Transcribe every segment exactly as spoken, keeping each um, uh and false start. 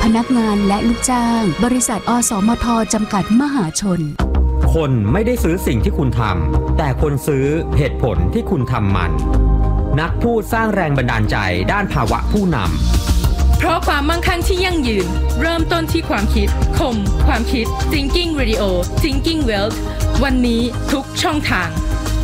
พนักงานและลูกจ้างบริษัทอสมทจำกัดมหาชนคนไม่ได้ซื้อสิ่งที่คุณทำแต่คนซื้อเหตุผลที่คุณทำมันนักพูดสร้างแรงบันดาลใจด้านภาวะผู้นำเพราะความมั่งคั่งที่ยั่งยืนเริ่มต้นที่ความคิดคมความคิด Thinking Radio Thinking Wealth วันนี้ทุกช่องทาง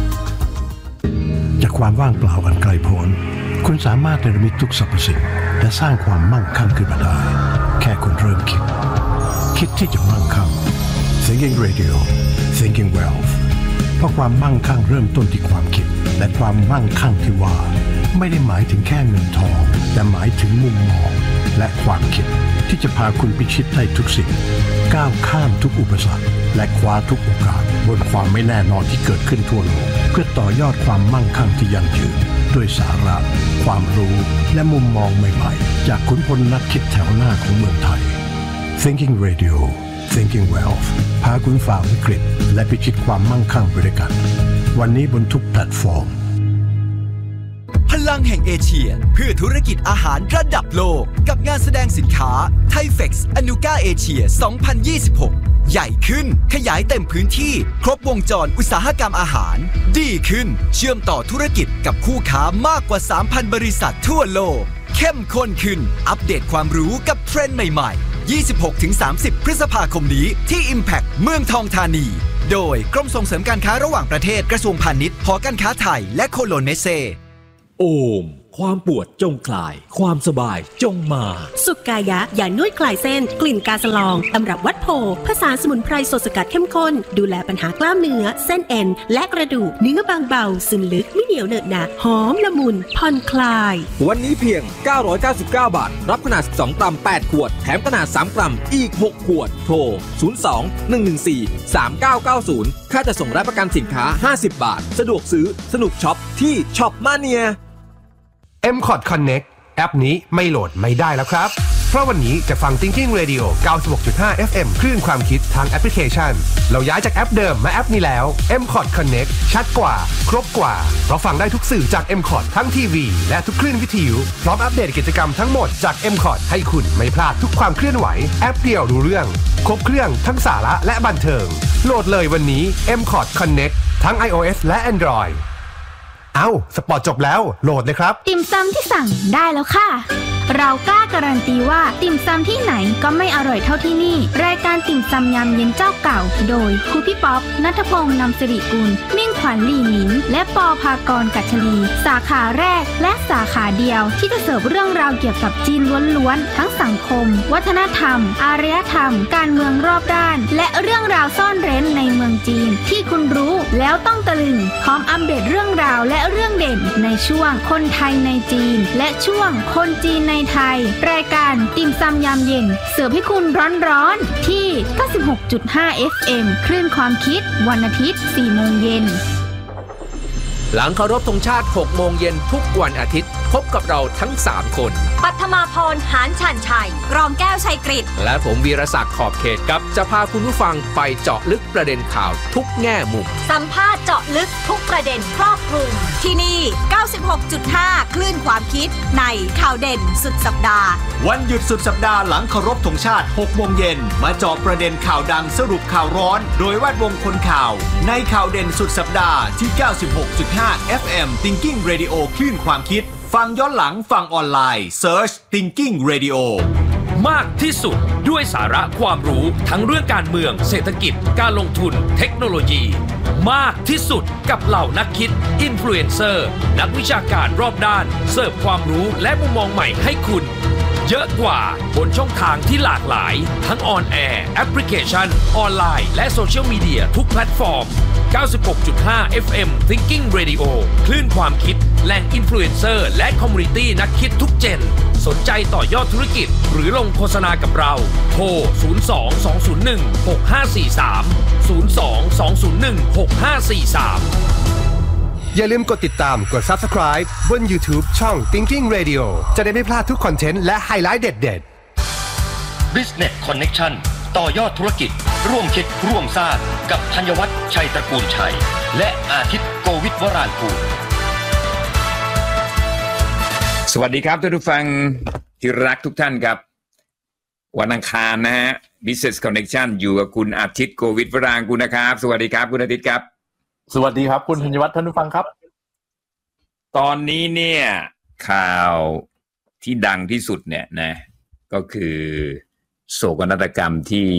จากความว่างเปล่าอันไกลโพ้นคุณสามารถเนรมิตทุกสรรพสิ่งและสร้างความมั่งคั่งขึ้นมาได้แค่คุณเริ่มคิดคิดที่จะมั่งคั่ง Thinking Radio Thinking Wealth เพราะความมั่งคั่งเริ่มต้นที่ความคิดและความมั่งคั่งที่ว่าไม่ได้หมายถึงแค่เงินทองแต่หมายถึงมุมมองและความคิดที่จะพาคุณพิชิตได้ทุกสิ่งก้าวข้ามทุกอุปสรรคและคว้าทุกโอกาสบนความไม่แน่นอนที่เกิดขึ้นทั่วโลกเพื่อต่อยอดความมั่งคั่งที่ยั่งยืนด้วยสาระความรู้และมุมมองใหม่ๆจากขุนพลนักคิดแถวหน้าของเมืองไทย Thinking Radio Thinking Wealth พาคุณฝ่าวิกฤตและพิชิตความมั่งคั่งไปด้วยกันวันนี้บนทุกแพลตฟอร์มพลังแห่งเอเชียเพื่อธุรกิจอาหารระดับโลกกับงานแสดงสินค้า Thai-Fex Anuga Asia สองพันยี่สิบหกใหญ่ขึ้นขยายเต็มพื้นที่ครบวงจรอุตสาหกรรมอาหารดีขึ้นเชื่อมต่อธุรกิจกับคู่ค้ามากกว่า สามพัน บริษัททั่วโลกเข้มข้นขึ้นอัปเดตความรู้กับเทรนด์ใหม่ๆ ยี่สิบหกถึงสามสิบ พฤษภาคมนี้ที่ Impact เมืองทองธานีโดยกรมส่งเสริมการค้าระหว่างประเทศกระทรวงพาณิชย์หอการค้าไทยและโคโลเนเซโอมความปวดจงคลายความสบายจงมาสุกายะยานวดคลายเส้นกลิ่นกาสลองตำรับวัดโพผสานสมุนไพรสดสกัดเข้มข้นดูแลปัญหากล้ามเนื้อเส้นเอ็นและกระดูกเนื้อบางเบาซึมลึกไม่เหนียวเหนอะหนะหอมละมุนผ่อนคลายวันนี้เพียงเก้าร้อยเก้าสิบเก้าบาทรับขนาดสิบสองกรัมแปดขวดแถมขนาดสามกรัมอีกหกขวดโทรศูนย์ สอง หนึ่ง หนึ่ง สี่ สาม เก้า เก้า ศูนย์ค่าจะส่งรับประกันสินค้าห้าสิบบาทสะดวกซื้อสนุกช็อปที่ช็อปมาเนียเอ็ม คอร์ด Connect แอปนี้ไม่โหลดไม่ได้แล้วครับเพราะวันนี้จะฟัง Thinking Radio เก้าสิบหกจุดห้า เอฟ เอ็ม คลื่นความคิดทางแอปพลิเคชันเราย้ายจากแอปเดิมมาแอปนี้แล้ว เอ็ม คอร์ด Connect ชัดกว่าครบกว่าเพราะฟังได้ทุกสื่อจาก เอ็ม คอร์ด ทั้งทีวีและทุกคลื่นวิทยุพร้อมอัปเดตกิจกรรมทั้งหมดจาก เอ็ม คอร์ด ให้คุณไม่พลาดทุกความเคลื่อนไหวแอปเดียวรู้เรื่องครบเครื่องทั้งสาระและบันเทิงโหลดเลยวันนี้ เอ็ม คอร์ด Connect ทั้ง iOS และ Androidเอ้าสปอร์ตจบแล้วโหลดเลยครับติ่มซำที่สั่งได้แล้วค่ะเรากล้าการันตีว่าติ่มซำที่ไหนก็ไม่อร่อยเท่าที่นี่รายการติ่มซำยำเย็นเจ้าเก่าโดยครูพี่ป๊อปณัฐพงษ์นำสิริกุลมิ่งขวัญลี่หมินและปอภากรกัชลีสาขาแรกและสาขาเดียวที่จะเสิร์ฟเรื่องราวเกี่ยวกับจีนล้วนๆทั้งสังคมวัฒนธรรมอารยธรรมการเมืองรอบด้านและเรื่องราวซ่อนเร้นในเมืองจีนที่คุณรู้แล้วต้องตะลึงพร้อมอัปเดตเรื่องราวและเรื่องเด่นในช่วงคนไทยในจีนและช่วงคนจีนในไทยรายการติ่มซำยามเย็นเสิร์ฟให้คุณร้อนๆที่ เก้าสิบหกจุดห้า เอฟ เอ็ม คลื่นความคิดวันอาทิตย์ สี่โมงเย็นหลังเคารพธงชาติ หกโมงเย็นทุกวันอาทิตย์พบกับเราทั้งสามคนปัทมาพรหานฉันชัยรองแก้วชัยกฤษและผมวีรศักดิ์ขอบเขตครับจะพาคุณผู้ฟังไปเจาะลึกประเด็นข่าวทุกแง่มุมสัมภาษณ์เจาะลึกทุกประเด็นครอบคลุมที่นี่ เก้าสิบหกจุดห้า คลื่นความคิดในข่าวเด่นสุดสัปดาห์วันหยุดสุดสัปดาห์หลังเคารพธงชาติ หกโมงเย็นมาเจาะประเด็นข่าวดังสรุปข่าวร้อนโดยแวดวงคนข่าวในข่าวเด่นสุดสัปดาห์ที่ เก้าสิบหกจุดห้า เอฟ เอ็ม Thinking Radio คลื่นความคิดฟังย้อนหลังฟังออนไลน์ Search Thinking Radio มากที่สุดด้วยสาระความรู้ทั้งเรื่องการเมืองเศรษฐกิจการลงทุนเทคโนโลยีมากที่สุดกับเหล่านักคิดอินฟลูเอนเซอร์นักวิชาการรอบด้านเสิร์ฟความรู้และมุมมองใหม่ให้คุณเยอะกว่าบนช่องทางที่หลากหลายทั้งออนแอร์แอปพลิเคชันออนไลน์และโซเชียลมีเดียทุกแพลตฟอร์ม เก้าสิบหกจุดห้า เอฟ เอ็ม Thinking Radio คลื่นความคิดแหล่งอินฟลูเอนเซอร์และคอมมูนิตี้นักคิดทุกเจนสนใจต่อยอดธุรกิจหรือลงโฆษณากับเราโทรศูนย์ สอง สอง ศูนย์ หนึ่ง หก ห้า สี่ สาม ศูนย์ สอง สอง ศูนย์ หนึ่ง หก ห้า สี่ สามอย่าลืมกดติดตามกด Subscribe บน YouTube ช่อง Thinking Radio จะได้ไม่พลาดทุกคอนเทนต์และไฮไลท์เด็ดๆ Business Connection ต่อยอดธุรกิจร่วมคิดร่วมสร้างกับธัญวัฒน์ชัยตระกูลชัยและอาทิตย์โกวิทวรานภูมิสวัสดีครับท่านผู้ฟังที่รักทุกท่านครับวันอังคารนะฮะ Business Connection อยู่กับคุณอาทิตย์โกวิทวรางกูลนะครับสวัสดีครับคุณอาทิตย์ครับสวัสดีครับคุณธัญวัฒน์ท่านผู้ฟังครับตอนนี้เนี่ยข่าวที่ดังที่สุดเนี่ยนะก็คือโศกนาฏกรรมที่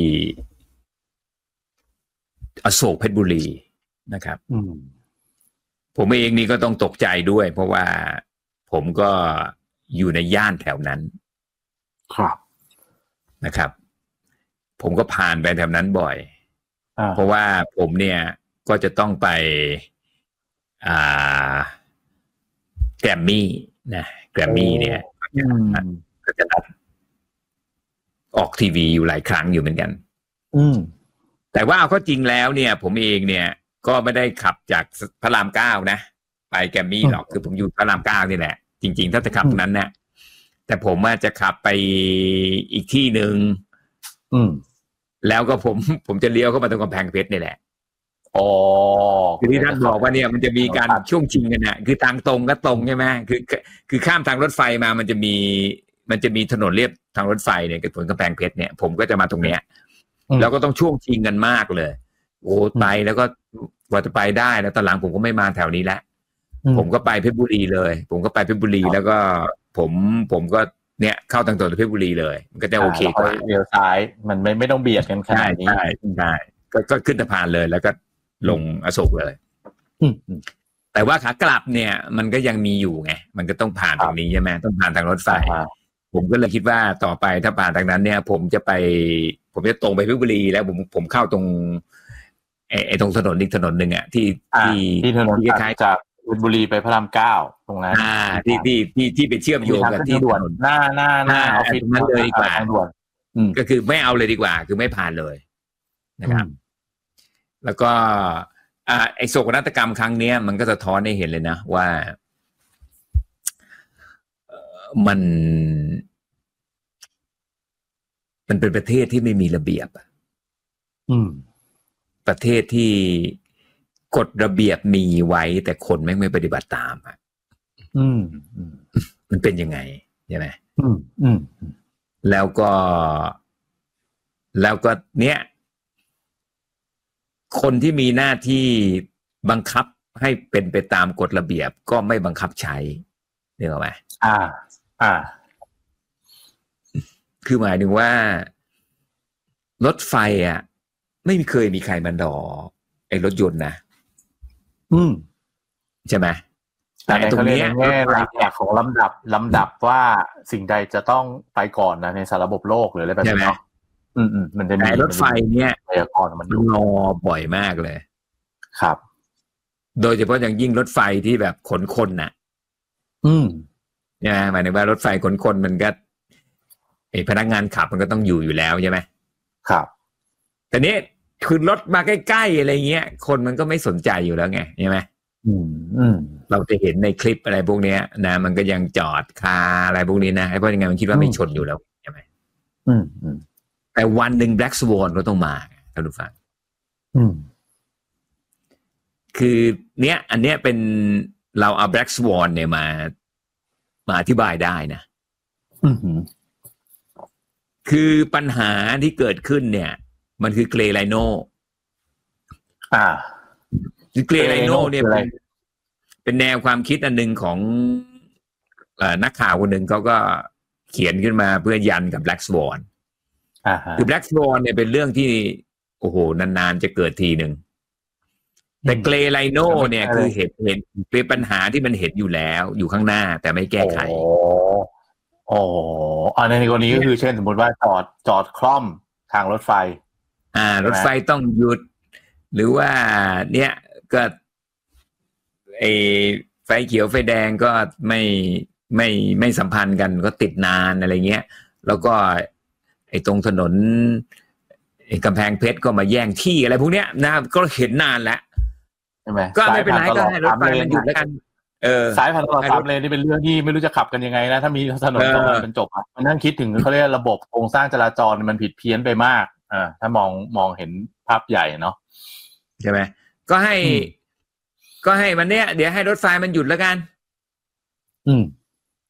อโศกเพชรบุรีนะครับผมเองนี่ก็ต้องตกใจด้วยเพราะว่าผมก็อยู่ในย่านแถวนั้นครับนะครับผมก็ผ่านไปแถวนั้นบ่อยเพราะว่าผมเนี่ยก็จะต้องไปอ่าแกรมมี่นะแกรมมี่เนี่ยก็จะนัดออกทีวีอยู่หลายครั้งอยู่เหมือนกันอืมแต่ว่าเอาเข้าจริงแล้วเนี่ยผมเองเนี่ยก็ไม่ได้ขับจากพระรามเก้านะไปแกรมมี่หรอกคือผมอยู่พระรามเก้านี่แหละจริงๆถ้าจะขับตรงนั้นเนี่ยแต่ผมว่าจะขับไปอีกที่หนึ่งแล้วก็ผมผมจะเลี้ยวเข้ามาตรงกำแพงเพชรนี่แหละอ๋อคือที่ท่านบอกว่าเนี่ยมันจะมีการช่วงชิงกันน่ะคือทางตรงก็ตรงใช่ไหมคือคือข้ามทางรถไฟมามันจะมีมันจะมีถนนเลียบทางรถไฟเนี่ยกับถนนกำแพงเพชรเนี่ยผมก็จะมาตรงเนี้ยแล้วก็ต้องช่วงชิงกันมากเลยโอ้ไปแล้วก็กว่าจะไปได้แล้วตอนหลังผมก็ไม่มาแถวนี้แล้วผมก็ไปเพชรบุรีเลยผมก็ไปเพชรบุรีแล้วก็ผมผมก็เนี่ยเข้าทางถนนเพชรบุรีเลยมันก็จะโอเคกว่าเลี้ยวซ้ายมันไม่ไม่ต้องเบียดกันขนาดนี้ใช่ใช่ก็ก็ขึ้นสะพานเลยแล้วก็ลงอโศกเลยแต่ว่าขากลับเนี่ยมันก็ยังมีอยู่ไงมันก็ต้องผ่านตรงนี้ใช่ไหมต้องผ่านทางรถไฟผมก็เลยคิดว่าต่อไปถ้าผ่านทางนั้นเนี่ยผมจะไปผมจะตรงไปเพชรบุรีแล้วผมผมเข้าตรงไอ้ไอ้ตรงถนนอีกถนนหนึ่งอ่ะที่ที่ที่ถนนคล้ายๆจากเพชรบุรีไปพระรามเก้าตรงนั้นอ่าที่ที่ที่ที่ไปเชื่อมโยงกับที่ด่วนหน้าหน้าหน้าออฟฟิศนั้นเลยดีกว่าก็คือไม่เอาเลยดีกว่าคือไม่ผ่านเลยนะครับแล้วก็อ่าไอ้โศกนาฏกรรมครั้งนี้มันก็สะท้อนให้เห็นเลยนะว่ามันมันเป็นประเทศที่ไม่มีระเบียบอ่ะประเทศที่กฎระเบียบมีไว้แต่คนไม่ไม่ปฏิบัติตามอ่ะมันเป็นยังไงใช่ไหมแล้วก็แล้วก็เนี้ยคนที่มีหน้าที่บังคับให้เป็นไปตามกฎระเบียบก็ไม่บังคับใช้นึกออกไหมอ่าอ่าคือหมายถึงว่ารถไฟอ่ะไม่เคยมีใครมาดอไอ้รถยนต์นะอืมใช่ไหมแต่ตรงนี้แง่หลักหลักของลำดับลำดับว่าสิ่งใดจะต้องไปก่อนนะในสารระบบโลกหรืออะไรแบบนี้เนาะอืมอืมมันจะมีรถไฟเนี่ยพยากรณ์มันรอบ่อยมากเลยครับโดยเฉพาะอย่างยิ่งรถไฟที่แบบขนคนน่ะอืมเนี่ยหมายถึงว่ารถไฟขนคนมันก็ไอ้พนักงานขับมันก็ต้องอยู่อยู่แล้วใช่ไหมครับแต่นี้คือรถมาใกล้ๆอะไรเงี้ยคนมันก็ไม่สนใจอยู่แล้วไงใช่ไหมอืมอืมเราจะเห็นในคลิปอะไรพวกเนี้ยนะมันก็ยังจอดคาอะไรพวกนี้นะเพราะยังไงมันคิดว่าไม่ชนอยู่แล้วใช่ไหมอืมอืมแต่วันหนึ่ง Black Swan ก็ต้องมาท่านผู้ฟังอืมคือเนี้ยอันเนี้ยเป็นเราเอา Black Swan เนี่ยมามาอธิบายได้นะอืมคือปัญหาที่เกิดขึ้นเนี่ยมันคือเกรย์ไลโนอ่าคือเกรย์ไลโนเนี่ยเป็นเป็นแนวความคิดอันหนึ่งของเอ่อนักข่าวคนหนึ่งเขาก็เขียนขึ้นมาเพื่อยันกับ Black Swan อ่าคือ Black Swan เนี่ยเป็นเรื่องที่โอ้โหนานๆจะเกิดทีนึงแต่เกรย์ไลโนเนี่ยคือเห็นเห็นเป็นปัญหาที่มันเห็นอยู่แล้วอยู่ข้างหน้าแต่ไม่แก้ไขอ๋ออันในกรณีก็คือเช่นสมมติว่าจอดจอดคล่อมทางรถไฟอ่ารถไฟต้องหยุดหรือว่าเนี่ยก็ไอไฟเขียวไฟแดงก็ไม่ไม่ไม่สัมพันธ์กันก็ติดนานอะไรเงี้ยแล้วก็ไอตรงถนนไอกำแพงเพชรก็มาแย่งที่อะไรพวกเนี้ยนะก็เห็นนานแล้วใช่ไหมก็ไม่เป็นไรก็ให้รถไฟมันหยุดแล้วกันเออสายพันธุ์ตลอดสามเลนนี่เป็นเรื่องที่ไม่รู้จะขับกันยังไงนะถ้ามีถนนตรงนั้นเป็นจบอ่ะมันนั่งคิดถึงเขาเรียกระบบโครงสร้างจราจรมันผิดเพี้ยนไปมากอ่าถ้ามองมองเห็นภาพใหญ่เนาะใช่ไหมก็ให้ก็ให้มันเนี้ยเดี๋ยวให้รถไฟมันหยุดแล้วกันอืม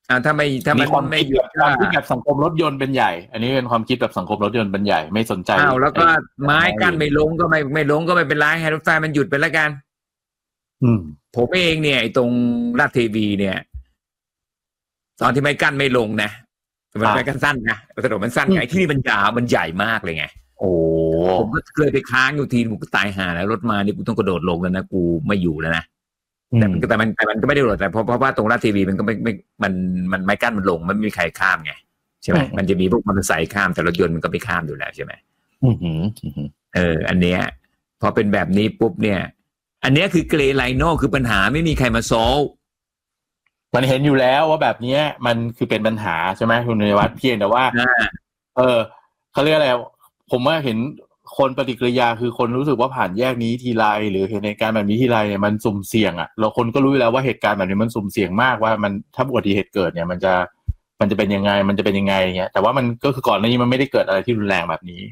อ่าถ้าไม่ถ้ามันไม่หยุดความคิดแบบสังคมรถยนต์เป็นใหญ่อันนี้เป็นความคิดแบบสังคมรถยนต์เป็นใหญ่ไม่สนใจอ้าวแล้วก็ไม้กั้นไม่ลงก็ไม่ไม่ลงก็ไม่เป็นไรให้รถไฟมันหยุดไปแล้วกันอืมผมเองเนี่ยไอ้ตรงลาดเทวีเนี่ยตอนที่ไม้กั้นไม่ลงนะมันไม้กั้นสั้นนะถนนมันสั้นไงที่นี่มันยาวมันใหญ่มากเลยไงโอ้ผมก็เคยไปค้างอยู่ทีกูตายห่าแล้วรถมานี่กูต้องกระโดดลงแล้วนะกูไม่อยู่แล้วนะแต่มันแต่มันแต่มันก็ไม่ได้โดดแต่เพราะเพราะว่าตรงลาดทีวีมันก็ไม่ไม่มันมันไม้กั้นมันลงมันไม่มีใครข้ามไงใช่ไหมมันจะมีพวกมอเตอร์ไซค์ข้ามแต่รถยนต์มันก็ไม่ข้ามอยู่แล้วใช่ไหมเอออันเนี้ยพอเป็นแบบนี้ปุ๊บเนี่ยอันเนี้ยคือเกรย์ไลโน่คือปัญหาไม่มีใครมาโซลมันเห็นอยู่แล้วว่าแบบนี้มันคือเป็นปัญหาใช่ไหมคุณนวัฒน์เพียงแต่ว่าเออเขาเรียกอะไรผมว่าเห็นคนปฏิกิริยาคือคนรู้สึกว่าผ่านแยกนี้ทีไรหรือเหตุการณ์แบบนี้ทีไรเนี่ยมันสุ่มเสี่ยงอ่ะเราคนก็รู้แล้วว่าเหตุการณ์แบบนี้มันสุ่มเสี่ยงมากว่ามันถ้าอุบัติเหตุเกิดเนี่ยมันจะมันจะเป็นยังไงมันจะเป็นยังไงเงี้ยแต่ว่ามันก็คือก่อนหน้านี้มันไม่ได้เกิดอะไรที่รุนแรงแบบนี้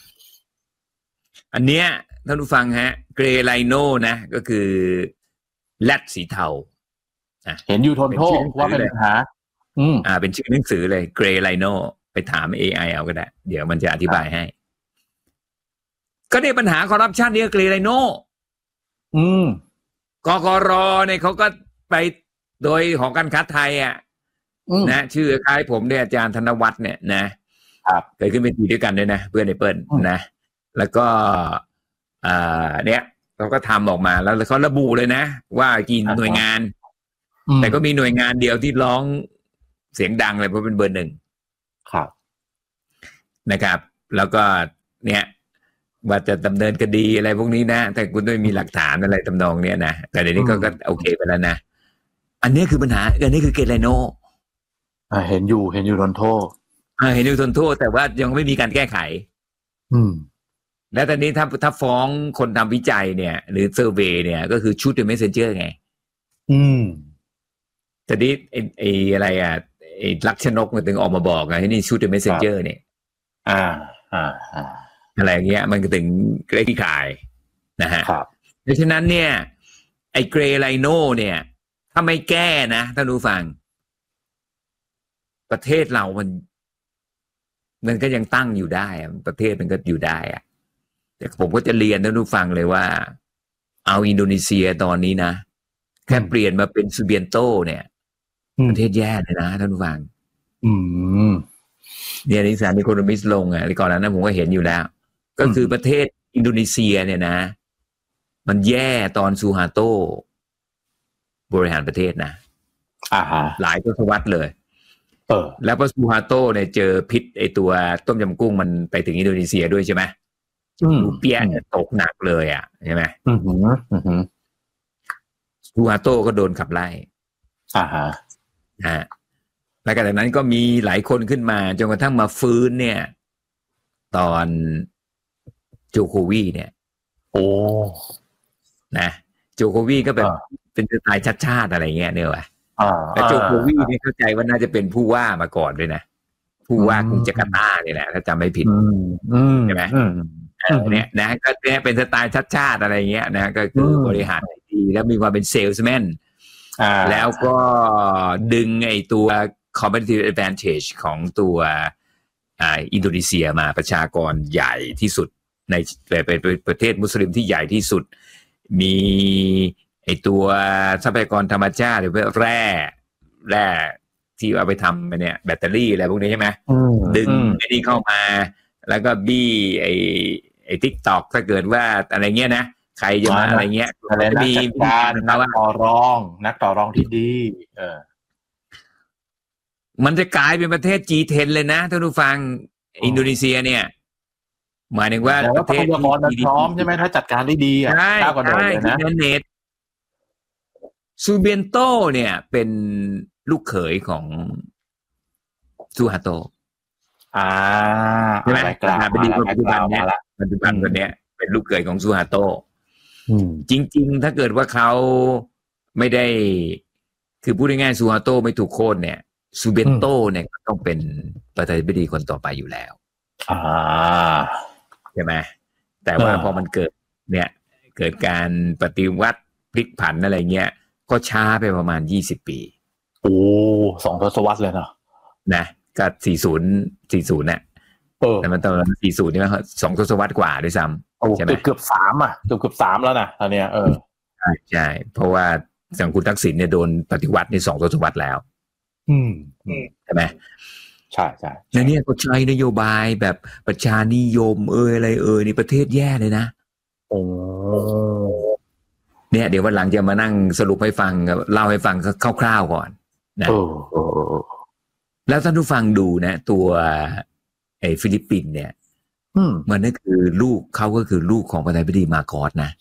อันเนี้ยท่านผู้ฟังฮะเกรย์ไลโน่นะก็คือแรดสีเทาเห็นอยู่ทนโทษว่าเป็นปัญหาอืมอ่าเป็นชื่อหนังสือเลยเกรย์ไลโน่ไปถาม เอ ไอ เอาก็ได้เดี๋ยวมันจะอธิบายให้ก็เนี่ยปัญหาคอร์รัปชันเนี่ยเกรย์ไลโน่อืมกกรเนี่ยเขาก็ไปโดยหอการค้าไทยอ่ะนะชื่อคล้ายผมเนี่ยอาจารย์ธนวัฒน์เนี่ยนะครับเคยขึ้นไปทีด้วยกันด้วยนะเพื่อนในเปิ้ลนะแล้วก็อ่าเนี่ยเขาก็ทำออกมาแล้วเขาระบุเลยนะว่ากี่หน่วยงานแต่ก็มีหน่วยงานเดียวที่ร้องเสียงดังเลยเพราะเป็นเบอร์หนึ่งครับนะครับแล้วก็เนี่ยว่าจะดำเนินคดีอะไรพวกนี้นะแต่คุณต้องมีหลักฐานอะไรทำนองเนี้ยนะแต่เดี๋ยวนี้ก็ก็โอเคไปแล้วนะอันนี้คือปัญหาอันนี้คือเกรย์ไลโน่อ่าเห็นอยู่เห็นอยู่ทนโทษอ่าเห็นอยู่ทนโทษแต่ว่ายังไม่มีการแก้ไขอืมแล้วตอนนี้ถ้าถ้าฟ้องคนทำวิจัยเนี่ยหรือเซอร์เวย์เนี่ยก็คือชุดเมสเซนเจอร์ไงอืมแต่นี้ไอ้ไอ้อะไรอ่ะไอ้ลักษณกมันถึงออกมาบอกไงนี่ชุดเมสเซนเจอร์เนี่ยอ่าอ่าอ่าอะไรเงี้ยมันก็ถึงเกรย์ที่ขายนะฮะเพราะฉะนั้นเนี่ยไอ้เกรย์ไลโน่เนี่ยถ้าไม่แก้นะท่านผู้ฟังประเทศเรามันมันก็ยังตั้งอยู่ได้ประเทศมันก็อยู่ได้อะแต่ผมก็จะเรียนท่านผู้ฟังเลยว่าเอาอินโดนีเซียตอนนี้นะแค่เปลี่ยนมาเป็นซูเบียนโตเนี่ยประเทศแย่เลยนะท่านผู้ฟังอืมเนี่ยนิสานอีโคโนมิสลงอ่ะก่อนหน้านั้นผมก็เห็นอยู่แล้วก็คือประเทศอินโดนีเซียเนี่ยนะมันแย่ตอนซูฮาโตบริหารประเทศนะอ่าฮะหลายทศวรรษเลยเออแล้วพอซูฮาโตเนี่ยเจอพิษไอตัวต้มยำกุ้งมันไปถึงอินโดนีเซียด้วยใช่ไหมรูเปียเนี่ยตกหนักเลยอ่ะใช่ไหมอือหืออือหือซูฮาโตก็โดนขับไล่อ่าฮะฮะแล้วจากนั้นก็มีหลายคนขึ้นมาจนกระทั่งมาฟื้นเนี่ยตอนโจโควีเนี่ยโอ้นะโจโควีก็แบบเป็นสไตล์ชัดชาติอะไรเงี้ยเนี่ยว่ะแต่โจโควีเนี่ยเข้าใจว่าน่าจะเป็นผู้ว่ามาก่อนด้วยนะผู้ว่ากรุงจาการ์ตาเนี่ยแหละถ้าจำไม่ผิดใช่ไหมเนี่ยนะก็เนี่ยเป็นสไตล์ชัดชาติอะไรเงี้ยนะก็คือบริหารดีแล้วมีความเป็นเซลส์แมนแล้วก็ดึงไอ้ตัว competitive advantage ของตัวอ่าอินโดนีเซียมาประชากรใหญ่ที่สุดในเป็นประเทศมุสลิมที่ใหญ่ที่สุดมีไอตัวทรัพยากรธรรมชาติหรือแร่แร่ที่เอาไปทำไปเนี่ยแบตเตอรี่อะไรพวกนี้ใช่ไหมดึงไอ้นี่เข้ามาแล้วก็บี้ไอไอ TikTok ถ้าเกิดว่าอะไรเงี้ยนะใครจะมาอะไรเงี้ยอะไรนักจัดการนักต่อรองนักต่อรองที่ดีเออมันจะกลายเป็นประเทศ จี เท็น เลยนะท่านผู้ฟังอินโดนีเซียเนี่ยหมายถึงว่าประเทศที่พร้อมใช่ไหมถ้าจัดการได้ดีอ่ะก้าวกระโดดเลยนะเนตซูเบียนโตเนี่ยเป็นลูกเขยของซูฮาโตอ่าใช่ไหมเป็นดีปัจจุบันเนี่ยปัจจุบันคนเนี้ยเป็นลูกเขยของซูฮาโตจริงๆถ้าเกิดว่าเขาไม่ได้คือพูดง่ายๆซูฮาโตไม่ถูกโค่นเนี่ยซูเบียนโตเนี่ยต้องเป็นประธานาธิบดีคนต่อไปอยู่แล้วอ่าใช่ไหมแต่ว่าพอมันเกิดเนี่ยเกิดการปฏิวัติพลิกผันอะไรเงี้ยก็ช้าไปประมาณยี่สิบปีโอ้อ้สองทศวรรษเลยเนาะนะก็สี่สิบ สี่สิบน่ะเออแต่มันตอนสี่สิบนี่มันสองทศวรรษกว่าด้วยซ้ำใช่มั้ยเกือบๆสามอ่ะเกือบๆสามแล้วนะตอนเนี้ยเออใช่ๆเพราะว่าสังคุณทักษิณเนี่ยโดนปฏิวัติในสองทศวรรษแล้วอืมใช่ไหมใช่ใช่แล้วเนี่ยก็ใช้นโยบายแบบประชานิยมเอ่ยอะไรเอ่ยนี่ประเทศแย่เลยนะโอ้เนี่ยเดี๋ยววันหลังจะมานั่งสรุปให้ฟังเล่าให้ฟังคร่าวๆก่อนนะแล้วท่านผู้ฟังดูนะตัวไอ้ฟิลิปปินส์เนี่ยมันนั่นคือลูกเขาก็คือลูกของประธานาธิบดีมาโกสนะ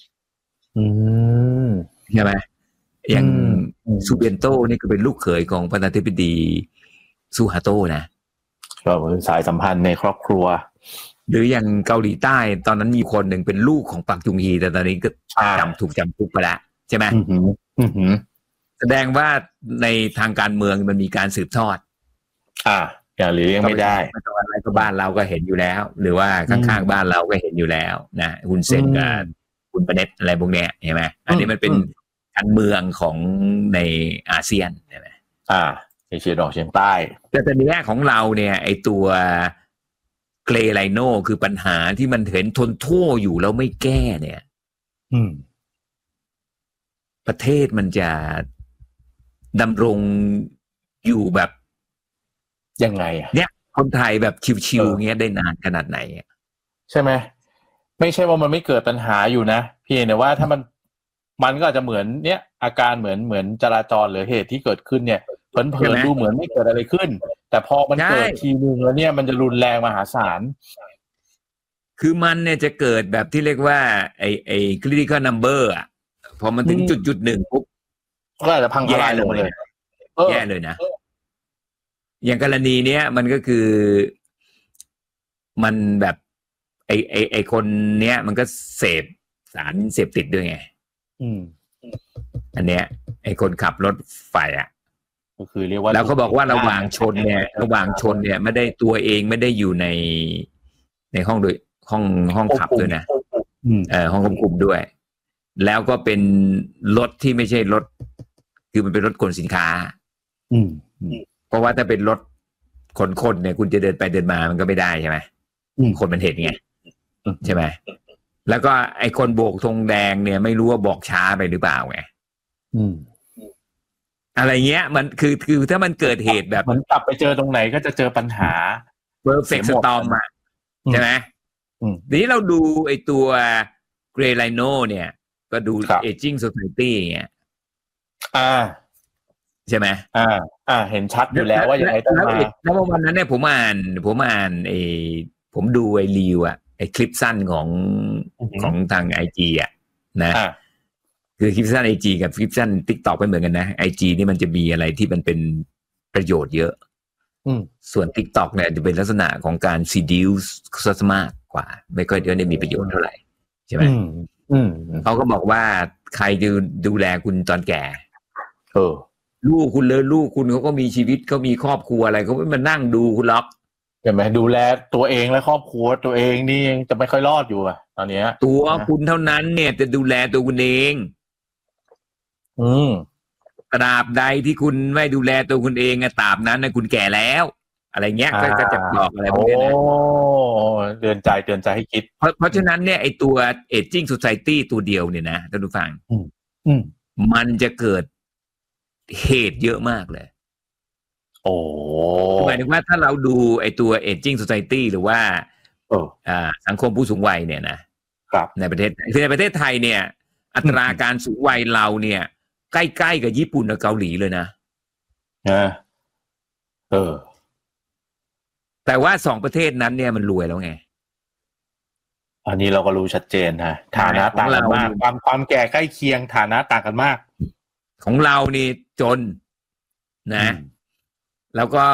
ใช่ไหมอย่างซูเบนโตนี่ก็เป็นลูกเขยของประธานาธิบดีซูฮาโตนะก็เป็นสายสัมพันธ์ในครอบครัวหรืออย่างเกาหลีใต้ตอนนั้นมีคนหนึ่งเป็นลูกของปักจุงฮีแต่ตอนนี้ก็จำถูกจำคุกไปแล้วใช่ไหมแสดงว่าในทางการเมืองมันมีการสืบทอดอ่าอย่างหรือยังไม่ได้อะไรก็บ้านเราก็เห็นอยู่แล้วหรือว่าข้างๆบ้านเราก็เห็นอยู่แล้วนะคุณเซนกับคุณประเด็จอะไรพวกเนี้ยเห็นไหมอันนี้มันเป็นการเมืองของในอาเซียนใช่ไหมอ่าเอเชียตะวันออกเฉียงใต้แต่ตอนนี้ของเราเนี่ยไอตัวเกรไลโนคือปัญหาที่มันเห็นทนโทษอยู่แล้วไม่แก้เนี่ยอืมประเทศมันจะดำรงอยู่แบบยังไงอ่ะเนี่ยคนไทยแบบชิวๆเงี้ยได้นานขนาดไหนใช่ไหมไม่ใช่ว่ามันไม่เกิดปัญหาอยู่นะพี่แต่ว่าถ้ามันมันก็อาจจะเหมือนเนี้ยอาการเหมือนเหมือนจราจรหรือเหตุที่เกิดขึ้นเนี่ยเผลอๆดูเหมือนไม่เกิดอะไรขึ้นแต่พอมันเกิดทีนึงแล้วเนี่ยมันจะรุนแรงมหาศาลคือมันเนี่ยจะเกิดแบบที่เรียกว่าไอ้ไอ้ critical number อ่ะพอมันถึงจุดๆหนึ่งปุ๊บก็อาจจะพังทลายลงเลยแย่เลยนะอย่างกรณีเนี้ยมันก็คือมันแบบไอ้ไอ้ไอ้คนเนี้ยมันก็เสพสารเสพติดด้วยไงอืมอันเนี้ยไอ้คนขับรถไฟอ่ะก็คือเรียกว่าแล้วเขาบอกว่าระหว่างชนเนี่ยระหว่างชนเนี่ยไม่ได้ตัวเองไม่ได้อยู่ในในห้องโดยห้องห้องขับด้วยนะเออห้องควบคุมด้วยแล้วก็เป็นรถที่ไม่ใช่รถคือมันเป็นรถขนสินค้าอืมเพราะว่าถ้าเป็นรถขนคนเนี่ยคุณจะเดินไปเดินมามันก็ไม่ได้ใช่ไหมคนมันเห็นไงใช่ไหมแล้วก็ไอ้คนโบกธงแดงเนี่ยไม่รู้ว่าบอกช้าไปหรือเปล่าไงอะไรเงี้ยมันคือคือถ้ามันเกิดเหตุแบบมันกลับไปเจอตรงไหนก็จะเจอปัญหา perfect storm อ่ะใช่ไหมทีนี้เราดูไอ้ตัว Grey Rhino เนี่ยก็ดู Aging Society เงี้ยอ่าใช่ไหมอ่าอ่าเห็นชัดอยู่แล้วว่าอย่างไรต้องมาแล้ววันนั้นเนี่ยผมอ่านผมอ่านไอ้ผมดูไอ้รีวอ่ะไอ้คลิปสั้นของของทาง ไอ จี อ่ะนะคือคลิปสั้น ไอ จี กับคลิปสั้น TikTok ไม่เหมือนกันนะ ไอ จี นี่มันจะมีอะไรที่มันเป็นประโยชน์เยอะส่วน TikTok เนี่ยจะเป็นลักษณะของการ seduce ซะมากกว่าไม่ค่อยได้มีประโยชน์เท่าไหร่ใช่ไหมเขาก็บอกว่าใครจะดูแลคุณตอนแก่เออลูกคุณเลยลูกคุณเขาก็มีชีวิตเขามีครอบครัวอะไรเขาไม่มานั่งดูคุณล็อกใช่ไหมดูแลตัวเองและครอบครัวตัวเองนี่ยังจะไม่ค่อยรอดอยู่อ่ะตอนนี้ตัวคุณเท่านั้นเนี่ยจะดูแลตัวคุณเองอืมตราบใดที่คุณไม่ดูแลตัวคุณเองอะตราบนั้นนะคุณแก่แล้วอะไรเงี้ยก็จะบอกอะไรพวกนี้นะโอ้เตือนใจเตือนใจให้คิดเพราะเพราะฉะนั้นเนี่ยไอตัว Aging Society ตัวเดียวเนี่ยนะท่านผู้ฟังอืมมันจะเกิดเหตุเยอะมากเลยโอ้หมายถึงว่าถ้าเราดูไอ้ตัว Aging Society หรือว่าอ่าสังคมผู้สูงวัยเนี่ยนะครับในประเทศคือในประเทศไทยเนี่ยอัตราการสูงวัยเราเนี่ยใกล้ๆกับญี่ปุ่นกับเกาหลีเลยนะนะเออแต่ว่าสองประเทศนั้นเนี่ยมันรวยแล้วไงอันนี้เราก็รู้ชัดเจนฮะฐานะต่างกันมากความความแก่ใกล้เคียงฐานะต่างกันมากของเรานี่จนนะแล้วก็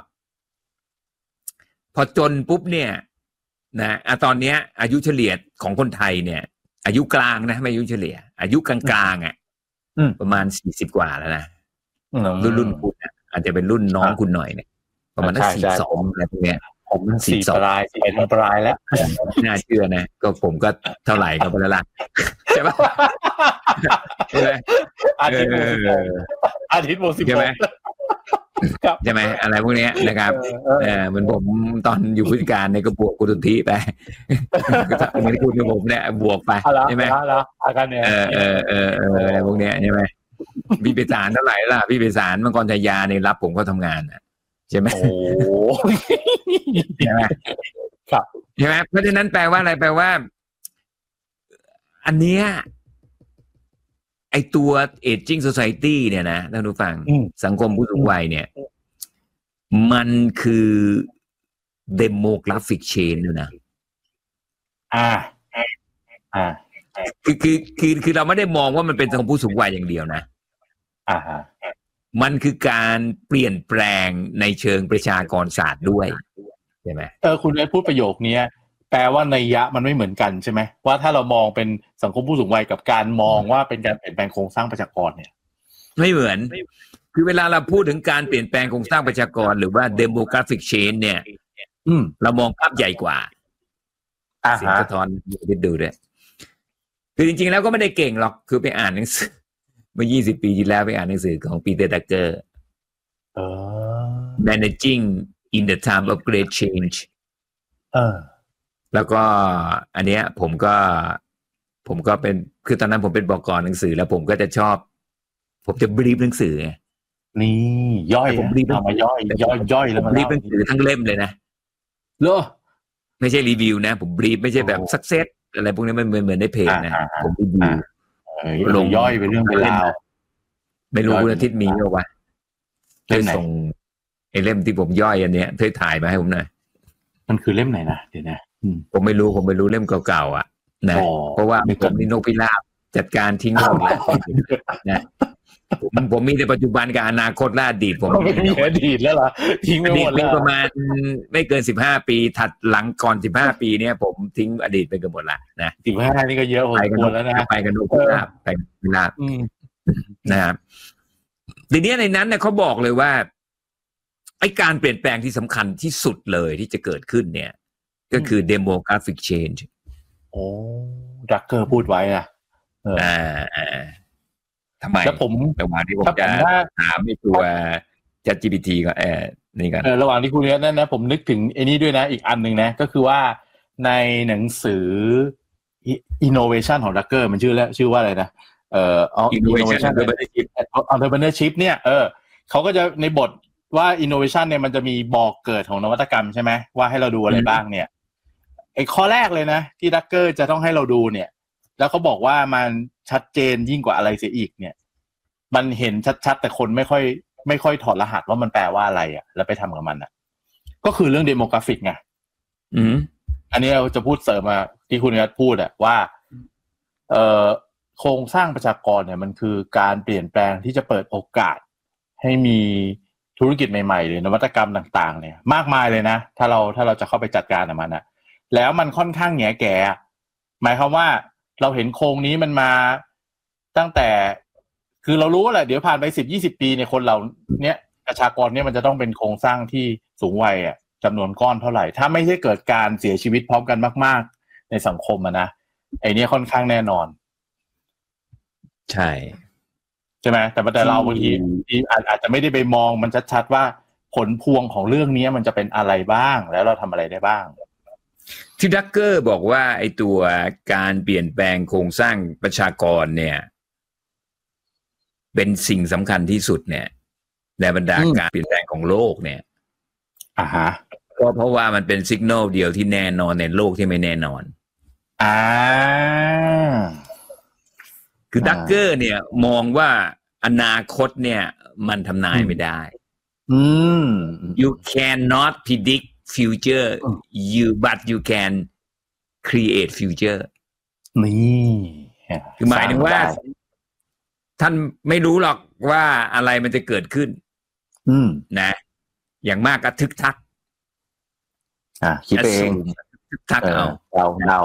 พอจนปุ๊บเนี่ยนะอ่ะตอนเนี้ยอายุเฉลี่ยของคนไทยเนี่ยอายุกลางนะไม่อายุเฉลี่ยอายุกลางๆอ่ะประมาณสี่สิบกว่าแล้วนะรุ่นรุ่นคุณอาจจะเป็นรุ่นน้องคุณหน่อยเนี่ยประมาณสี่สองอะไรพวกเนี้ยผมสี่ปลายสี่เป็นปลายแล้วน่าเชื่อนะก็ผมก็เท่าไหร่ก็ไปแล้วล่ะใช่ปะใช่ไหมอาทิตย์โมสิบอาทิตย์โมสิบใช่ไหมใช่ไหมอะไรพวกนี้นะครับเออเหมือนผมตอนอยู่ผู้จัดการในกระบวกกุตุทีไปเหมือนคุณกับผมเนี่ยบวกไปใช่ไหมเออเออเออเอออะไรพวกนี้ใช่ไหมพี่ไปศาลเท่าไหร่ล่ะพี่ไปศาลมังกรชายาเนี่ยรับผมก็ทำงานอ่ะใช่ไหมโอ้ใช่ไหมครับใช่ไหมเพราะฉะนั้นแปลว่าอะไรแปลว่าอันเนี้ยไอตัว aging society เนี่ยนะท่านผู้ฟังสังคมผู้สูงวัยเนี่ยมันคือ demographic change ด้วยนะอ่าอ่าคือคือคือคือเราไม่ได้มองว่ามันเป็นสังคมผู้สูงวัยอย่างเดียวนะอ่าฮะมันคือการเปลี่ยนแปลงในเชิงประชากรศาสตร์ด้วยใช่ไหมเออคุณได้พูดประโยคนี้แปลว่านัยยะมันไม่เหมือนกันใช่ไหมว่าถ้าเรามองเป็นสังคมผู้สูงวัยกับการมองว่าเป็นการเปลี่ยนแปลงโครงสร้างประชากรเนี่ยไม่เหมือนคือเวลาเราพูดถึงการเปลี่ยนแปลงโครงสร้างประชากรหรือว่า demographic change เนี่ยอืมเรามองภาพใหญ่กว่าเสียงสะท้อนดูด้วยคือจริงๆแล้วก็ไม่ได้เก่งหรอกคือไปอ่านหนังสือเมื่อยี่สิบปีที่แล้วไปอ่านหนังสือของปีเตอร์ดักเกอร์ managing in the time of great change เออแล้วก็อันเนี้ยผมก็ผมก็เป็นคือตอนนั้นผมเป็นบก.หนังสือแล้วผมก็จะชอบผมจะบรีฟหนังสือไงนี่ย่อยผมบรีฟมาย่อยย่อยย่อยแล้วมันบรีฟหนังสือทั้งเล่มเลยนะเหรอไม่ใช่รีวิวนะผมบรีฟไม่ใช่แบบซักเซสอะไรพวกนี้มันเหมือนเหมือนในเพจนะผมรีวิวลงย่อยเป็นเรื่องเป็นราวไม่รู้คุณอาทิตย์มีหรือเปล่าเคยส่งไอ้เล่มที่ผมย่อยอันเนี้ยเคยถ่ายมาให้ผมหน่อยมันคือเล่มไหนนะเดี๋ยวนะผมไม่รู้ผมไม่รู้เล่มเก่าๆอ่ะนะเพราะว่าผมนี่นกพิราบจัดการทิ้งหมดแล้วนะผมผมมีในปัจจุบันกับอนาคตและอดีตผมไม่มีอดีตแล้วเหรอทิ้งไปหมดแล้วประมาณไม่เกินสิบห้าปีถัดหลังก่อนสิบห้าปีเนี่ยผมทิ้งอดีตไปเกือบหมดละนะสิบห้านี่ก็เยอะพอสมควรแล้วนะไปกันนกพิราบไปพิราบนะครับทีนี้ในนั้นเนี่ยเขาบอกเลยว่าไอ้การเปลี่ยนแปลงที่สำคัญที่สุดเลยที่จะเกิดขึ้นเนี่ยก็คือ demographic change โอ้ดักเกอร์พูดไว้อ่ะอ่าทำไมแล้วผมระหว่างที่ผมจะถามในตัว ChatGPT ก็เออนี่กันเออระหว่างที่คุณเนี่ยนั่นนะผมนึกถึงไอ้นี่ด้วยนะอีกอันนึงนะก็คือว่าในหนังสือ innovation ของดักเกอร์มันชื่อแล้วชื่อว่าอะไรนะเอ่อ innovation entrepreneurship เนี่ยเออเขาก็จะในบทว่า innovation เนี่ยมันจะมีบอกเกิดของนวัตกรรมใช่ไหมว่าให้เราดูอะไรบ้างเนี่ยไอ้ข้อแรกเลยนะที่ดักเกอร์จะต้องให้เราดูเนี่ยแล้วเขาบอกว่ามันชัดเจนยิ่งกว่าอะไรเสียอีกเนี่ยมันเห็นชัดๆแต่คนไม่ค่อยไม่ค่อยถอดรหัสว่ามันแปลว่าอะไรอ่ะแล้วไปทำกับมันอ่ะก็คือเรื่อง demographic ไงอืมอันนี้เราจะพูดเสริมมาที่คุณนัทพูดอ่ะว่าเอ่อโครงสร้างประชากรเนี่ยมันคือการเปลี่ยนแปลงที่จะเปิดโอกาสให้มีธุรกิจใหม่ๆหรือนวัตกรรมต่างๆเนี่ยมากมายเลยนะถ้าเราถ้าเราจะเข้าไปจัดการกับมันนะแล้วมันค่อนข้างแง่แก่หมายความว่าเราเห็นโครงนี้มันมาตั้งแต่คือเรารู้แหละเดี๋ยวผ่านไปสิบ ยี่สิบปีเนี่ยคนเราเนี้ยประชากรเนี่ยมันจะต้องเป็นโครงสร้างที่สูงวัยอ่ะจำนวนก้อนเท่าไหร่ถ้าไม่ใช่เกิดการเสียชีวิตพร้อมกันมากๆในสังคมอ่ะนะไอ้นี่ค่อนข้างแน่นอนใช่ใช่ไหมแต่แต่เราบางทีอาจจะไม่ได้ไปมองมันชัดๆว่าผลพวงของเรื่องนี้มันจะเป็นอะไรบ้างแล้วเราทำอะไรได้บ้างที่ดักเกอร์บอกว่าไอ้ตัวการเปลี่ยนแปลงโครงสร้างประชากรเนี่ยเป็นสิ่งสำคัญที่สุดเนี่ยในบรรดาการเปลี่ยนแปลงของโลกเนี่ยอ่าฮะก็เพราะว่ามันเป็นสัญญาณเดียวที่แน่นอนในโลกที่ไม่แน่นอนอ่าคือดักเกอร์เนี่ยมองว่าอนาคตเนี่ยมันทำนายไม่ได้อืม you cannot predict future you but you can create future นี่คือหมายถึงว่าท่านไม่รู้หรอกว่าอะไรมันจะเกิดขึ้นอืมนะอย่างมากก็ทึกทักอ่าคิดเองทึกทักเอาเราเรา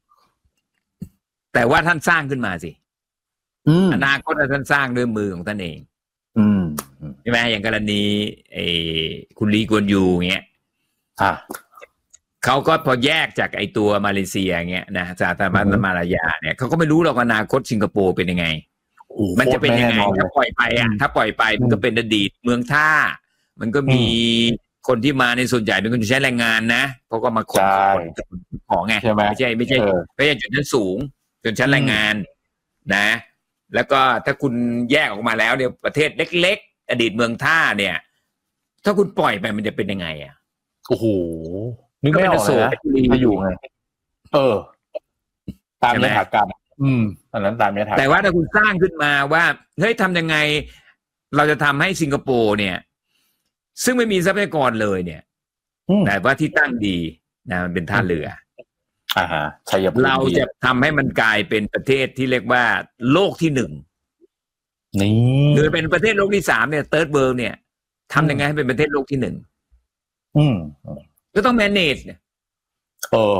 แต่ว่าท่านสร้างขึ้นมาสิอนาคตท่านสร้างด้วยมือของท่านเองอืมใช่ไหมอย่างกรณีไอ้คุณลีกวนยูเงี้ยอ่าเขาก็พอแยกจากไอ้ตัวมาเลเซียเงี้ยนะสาธารณรัฐมาลายาเนี่ยเขาก็ไม่รู้หรอกอนาคตสิงคโปร์เป็นยังไงมันจะเป็นยังไงถ้าปล่อยไปอ่ะถ้าปล่อยไปมันก็เป็นอดีตเมืองท่ามันก็มีคนที่มาในส่วนใหญ่เป็นคนที่ใช้แรงงานนะเพราะก็มาขนของไงไม่ใช่ไม่ใช่ไม่ใช่ชนชั้นสูงชนชั้นแรงงานนะแล้วก็ถ้าคุณแยกออกมาแล้วเนี่ยประเทศเล็กๆอดีตเมืองท่าเนี่ยถ้าคุณปล่อยไปมันจะเป็นยังไงอ่ะโอ้โหนึกไม่ออกเลยนะมาอยู่ไงเออตามยถากรรมอืมตอนนั้นตามยถากรรมแต่ว่าถ้าคุณสร้างขึ้นมาว่าเฮ้ยทำยังไงเราจะทำให้สิงคโปร์เนี่ยซึ่งไม่มีทรัพยากรเลยเนี่ยแต่ว่าที่ตั้งดีนะมันเป็นท่าเรืออ่าฮะชัยภูมิเราจะทำให้มันกลายเป็นประเทศที่เรียกว่าโลกที่หนึ่งนี่หรือเป็นประเทศโลกที่สามเนี่ยเติร์ดเวิลด์เนี่ยทำยังไงให้เป็นประเทศโลกที่หนึ่งอืมก็ต้อง manage เนี่ยเออ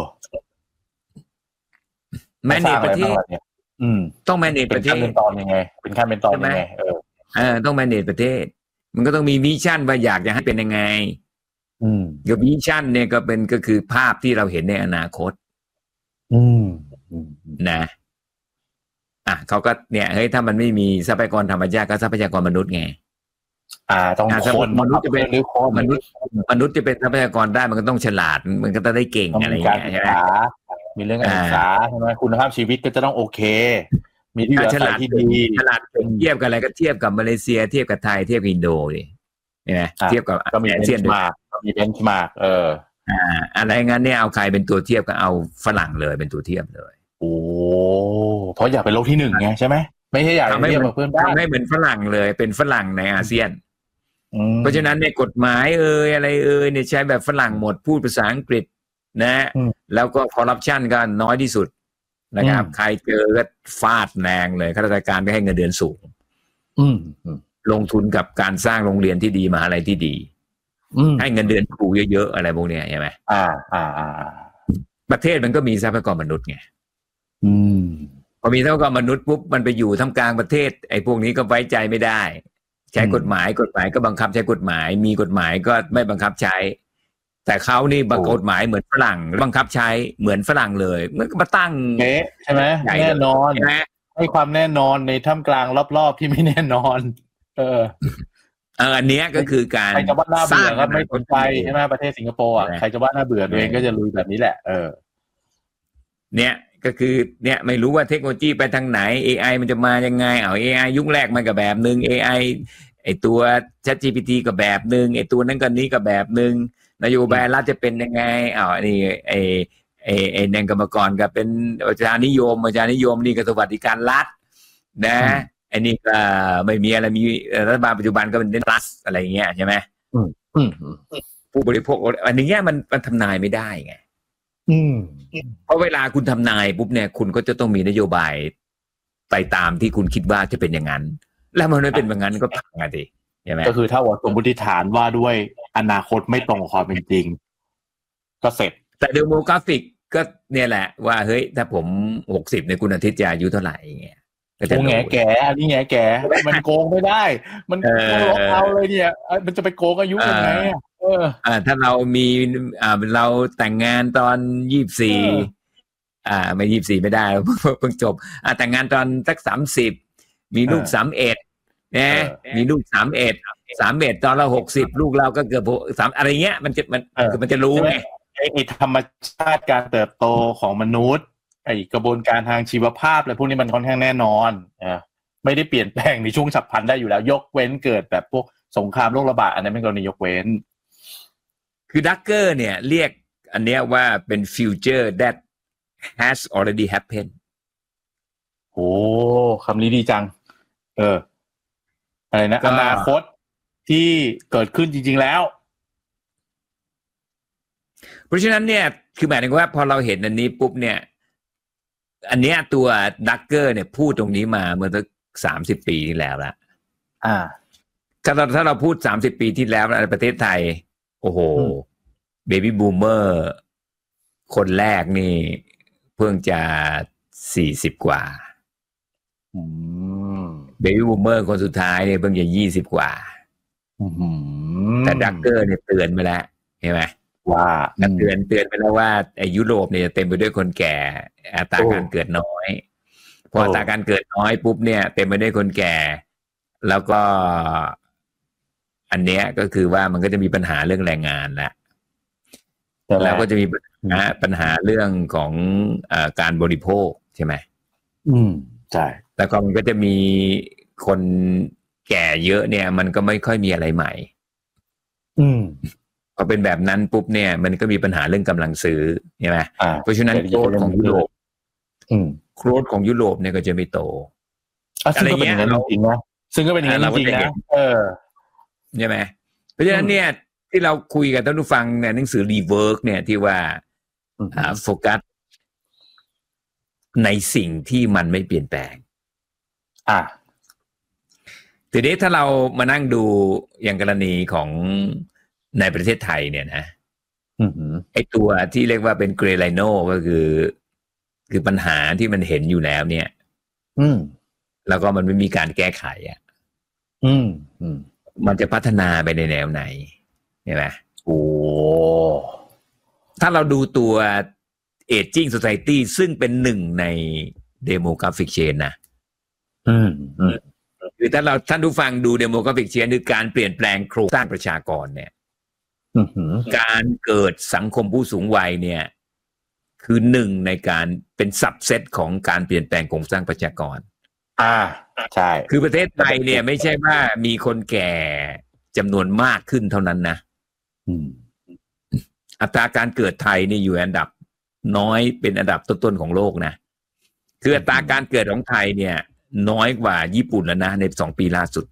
manage ประเทศอืมต้อง manage ประเทศเป็นขั้นเป็นตอนยังไงเป็นขั้นเป็นตอนยังไงเออเออต้อง manage ประเทศมันก็ต้องมีวิชั่นว่าอยากจะให้เป็นยังไงอืมกับวิชั่นเนี่ยก็เป็นก็คือภาพที่เราเห็นในอนาคตอืมนะอ่ะเขาก็เนี่ยเฮ้ยถ้ามันไม่มีทรัพยากรธรรมชาติก็ทรัพยากรมนุษย์ไงอ่าต้องคนมนุษย์จะเป็นมนุษย์มนุษย์จะเป็นทรัพยากรได้มันก็ต้องฉลาดมันก็ต้องได้เก่งอะไรอย่างเงี้ยใช่ไหมมีเรื่องการศึกษาใช่ไหมคุณภาพชีวิตก็จะต้องโอเคมีที่อยู่อาศัยที่ดีฉลาดเทียบกันอะไรก็เทียบกับมาเลเซียเทียบกับไทยเทียบกับอินโดดิเห็นไหมเทียบกับก็มีเบนช์มาร์กมีเบนช์มาร์กเอออ่าอะไรงั้นเนี่ยเอาใครเป็นตัวเทียบก็เอาฝรั่งเลยเป็นตัวเทียบเลยโอ้เพราะอยากเป็นโลกที่หนึ่งไงใช่ไหมไม่ใช่อยากเทียบกับเพื่อนบ้านทำให้เหมือนฝรั่งเลยเป็นฝรั่งในอาเซียนเพราะฉะนั้นเนี่ยกฎหมายเอ่ยอะไรเอ่ยเนี่ยใช้แบบฝรั่งหมดพูดภาษาอังกฤษนะแล้วก็คอร์รัปชันก็น้อยที่สุดนะครับใครเจอก็ฟาดแรงเลยข้าราชการก็ให้เงินเดือนสูงลงทุนกับการสร้างโรงเรียนที่ดีมหาลัยที่ดีให้เงินเดือนครูเยอะๆอะไรพวกนี้ใช่ไหมอ่าอ่าอ่าประเทศมันก็มีทรัพยากรมนุษย์ไงอืมพอมีทรัพยากรมนุษย์ปุ๊บมันไปอยู่ท่ามกลางประเทศไอ้พวกนี้ก็ไว้ใจไม่ได้ใช้กฎหมายกฎหมายก็บังคับใช้กฎหมายมีกฎหมายก็ไม่บังคับใช้แต่เขานี่บังกฎหมายเหมือนฝรั่งบังคับใช้เหมือนฝรั่งเลยมันก็มาตั้งใช่ไหมแน่นอนให้ความแน่นอนในท่ามกลางรอบๆที่ไม่แน่นอนเออเอออันเนี้ยก็คือการใครจะว่าน่าเบื่อก็ไม่สนใจใช่ไหมประเทศสิงคโปร์อ่ะใครจะว่าน่าเบื่อตัวเองก็จะลุยแบบนี้แหละเออเนี่ยก็คือเนี่ยไม่รู้ว่าเทคโนโลยีไปทางไหน เอ ไอ มันจะมายังไงเอา เอ ไอ ยุคแรกมันก็แบบนึง เอ ไอ ไอตัว ChatGPT ก็แบบนึงไอตัวนั้นก็นี้ก็แบบนึงนโยบายรัฐจะเป็นยังไงอ้าวนี่ไอไอไอแนงกรรมกรก็เป็นประชานิยมประชานิยมนี่ก็สวัสดิการรัฐนะอันนี้ก็ไม่มีอะไรมีรัฐบาลปัจจุบันก็เป็นเน้นรัฐอะไรอย่างเงี้ยใช่ไหมผู้บริโภคอันนี้มันมันทำนายไม่ได้ไงเพราะเวลาคุณทำนายปุ๊บเนี่ยคุณก็จะต้องมีนโยบายไปตามที่คุณคิดว่าจะเป็นอย่างนั้นแล้วมันไม่เป็นอย่างนั้นก็พังอ่ะดิใช่ไหมก็คือถ้าว่าสมมติฐานว่าด้วยอนาคตไม่ตรงกับความเป็นจริงก็เสร็จแต่เดโมกราฟิกก็เนี่ยแหละว่าเฮ้ยถ้าผมหกสิบในคุณอาทิตย์จะอายุเท่าไหร่เงี้ยโกงแง่แก่อันนี้แง่แก่มันโกงไม่ได้มันโกงล็อกเอาเลยเนี่ยมันจะไปโกงอายุยังไงเอออ่าถ้าเรามีอ่าเราแต่งงานตอนยี่สิบสี่อ่าไม่ยี่สิบสี่ไม่ได้เพิ่งจบอ่าแต่งงานตอนสักสามสิบมีลูกสามเอ็ดนะมีลูกสามเอ็ดสามเอ็ดตอนเราหกสิบลูกเราก็เกือบสามอะไรเงี้ยมันจะมันคือมันจะรู้ไงไอ้ธรรมชาติการเติบโตของมนุษย์ไอ้กระบวนการทางชีวภาพอะไรพวกนี้มันค่อนข้างแน่นอนอ่าไม่ได้เปลี่ยนแปลงในช่วงฉับพลันได้อยู่แล้วยกเว้นเกิดแบบพวกสงครามโรคระบาดอันนั้นเป็นกรณียกเว้นคือดักเกอร์เนี่ยเรียกอันเนี้ยว่าเป็น future that has already happened โอ้คำนี้ดีจังเอออะไรนะอนาคตที่เกิดขึ้นจริงๆแล้วเพราะฉะนั้นเนี่ยคือหมายถึงว่าพอเราเห็นอันนี้ปุ๊บเนี่ยอันเนี้ยตัวดักเกอร์เนี่ยพูดตรงนี้มาเมื่อสักสามสิบปีที่แล้วละอ่าถ้าเราถ้าเราพูดสามสิบปีที่แล้วในประเทศไทยโอ้โหเบบี้บูมเมอร์คนแรกนี่เพิ่งจะสี่สิบกว่าเบบี้บูมเมอร์คนสุดท้ายเนี่ยเพิ่งจะยี่สิบกว่าแต่ดักเกอร์เนี่ยเตือนไปแล้วเห็นไหมว่าเตือนเตือนไปแล้วว่าไอ้ยุโรปเนี่ยเต็มไปด้วยคนแก่อัตราการเกิดน้อยพออัตราการเกิดน้อยปุ๊บเนี่ยเต็มไปด้วยคนแก่แล้วก็อันเนี้ยก็คือว่ามันก็จะมีปัญหาเรื่องแรงงานละแล้วก็จะมีปัญหาปัญหาเรื่องของเอ่อการบริโภคใช่ไหมอืมใช่แล้วก็มันก็จะมีคนแก่เยอะเนี่ยมันก็ไม่ค่อยมีอะไรใหม่อืมพอเป็นแบบนั้นปุ๊บเนี่ยมันก็มีปัญหาเรื่องกำลังซื้อใช่ไหมเพราะฉะนั้นโกรธของยุโรปโกรธของยุโรปเนี่ยก็จะไม่โตอะไรเงี้ยจริงๆนะซึ่งก็เป็นอย่างนั้นจริงๆนะเออใช่ไหมเพราะฉะนั้นเนี่ยที่เราคุยกับท่านผู้ฟังในหนังสือรีเวิร์กเนี่ยที่ว่าโฟกัสในสิ่งที่มันไม่เปลี่ยนแปลงอ่าทีนี้ถ้าเรามานั่งดูอย่างกรณีของในประเทศไทยเนี่ยนะไอตัวที่เรียกว่าเป็นเกรไลโนก็คือคือปัญหาที่มันเห็นอยู่แล้วเนี่ยอืมแล้วก็มันไม่มีการแก้ไขอ่ะอืมอืมมันจะพัฒนาไปในแนวไหนใช่ไหมโอ้ถ้าเราดูตัว Aging Society ซึ่งเป็นหนึ่งใน Demographic Change นะอืมอืมคือถ้าเราท่านผู้ฟังดู Demographic Change คือการเปลี่ยนแปลงโครงสร้างประชากรเนี่ยการเกิดสังคมผู้สูงวัยเนี่ยคือหนึ่งในการเป็นซับเซตของการเปลี่ยนแปลงโครงสร้างประชากรอ่าใช่คือประเทศไทยเนี่ยไม่ใช่ว่ามีคนแก่จำนวนมากขึ้นเท่านั้นนะอัตราการเกิดไทยนี่อยู่อันดับน้อยเป็นอันดับต้นๆของโลกนะคืออัตราการเกิดของไทยเนี่ยน้อยกว่าญี่ปุ่นแล้วนะในสองปีล่าสุด